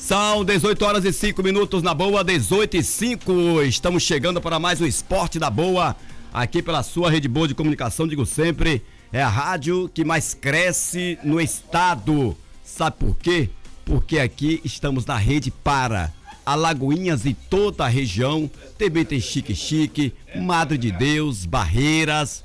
São 18 horas e 5 minutos na Boa, 18 e 5. Estamos chegando para mais um Esporte da Boa, aqui pela sua Rede Boa de Comunicação, digo sempre, é a rádio que mais cresce no estado. Sabe por quê? Porque aqui estamos na rede para Alagoinhas e toda a região. Também tem Chique-Chique, Madre de Deus, Barreiras,